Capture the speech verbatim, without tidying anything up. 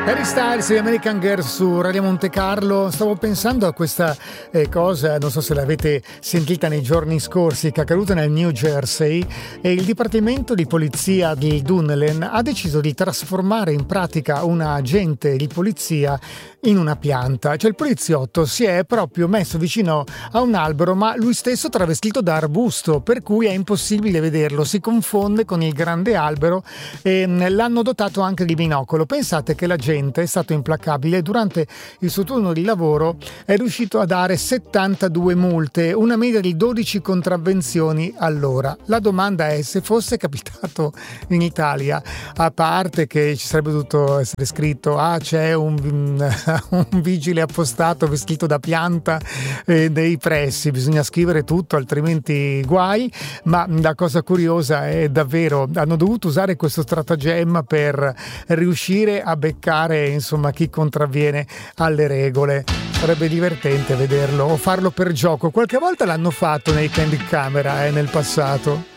Harry Styles e American Girl su Radio Monte Carlo. Stavo pensando a questa eh, cosa, non so se l'avete sentita nei giorni scorsi, che è accaduta nel New Jersey, e il Dipartimento di Polizia di Dunedin ha deciso di trasformare in pratica un agente di polizia in una pianta. Cioè il poliziotto si è proprio messo vicino a un albero, ma lui stesso travestito da arbusto, per cui è impossibile vederlo, si confonde con il grande albero, e l'hanno dotato anche di binocolo. Pensate che la gente è stato implacabile. Durante il suo turno di lavoro è riuscito a dare settantadue multe, una media di dodici contravvenzioni all'ora. La domanda è: se fosse capitato in Italia, a parte che ci sarebbe dovuto essere scritto ah c'è un, un vigile appostato vestito da pianta eh, dei pressi, bisogna scrivere tutto altrimenti guai, ma la cosa curiosa è davvero hanno dovuto usare questo stratagemma per riuscire a beccare insomma chi contravviene alle regole. Sarebbe divertente vederlo o farlo per gioco. Qualche volta l'hanno fatto nei Candid Camera eh, nel passato.